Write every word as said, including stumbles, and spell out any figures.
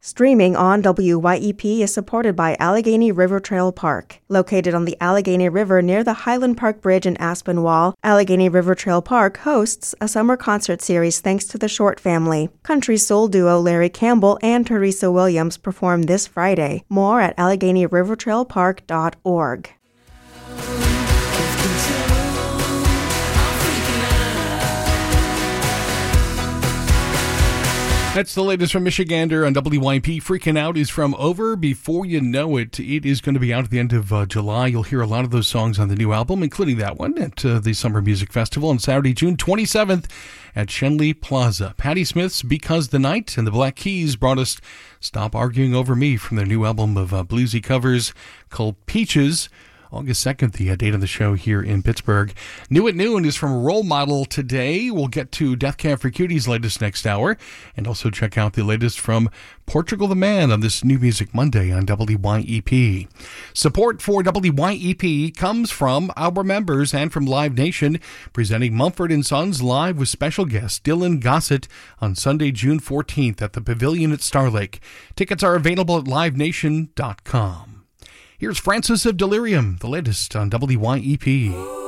Streaming on W Y E P is supported by Allegheny River Trail Park. Located on the Allegheny River near the Highland Park Bridge in Aspinwall, Allegheny River Trail Park hosts a summer concert series thanks to the Short family. Country soul duo Larry Campbell and Teresa Williams perform this Friday. More at allegheny river trail park dot org. That's the latest from Michigander on W Y P. Freaking Out is from Over Before You Know It. It is going to be out at the end of uh, July. You'll hear a lot of those songs on the new album, including that one at uh, the Summer Music Festival on Saturday, June twenty-seventh at Shenley Plaza. Patti Smith's Because the Night and the Black Keys brought us Stop Arguing Over Me from their new album of uh, bluesy covers called Peaches. August second, the uh, date of the show here in Pittsburgh. New at Noon is from Role Model today. We'll get to Death Cab for Cutie's latest next hour, and also check out the latest from Portugal the Man on this New Music Monday on W Y E P. Support for W Y E P comes from our members and from Live Nation, presenting Mumford and Sons live with special guest Dylan Gossett on Sunday, June fourteenth at the Pavilion at Star Lake. Tickets are available at live nation dot com. Here's Francis of Delirium, the latest on W Y E P.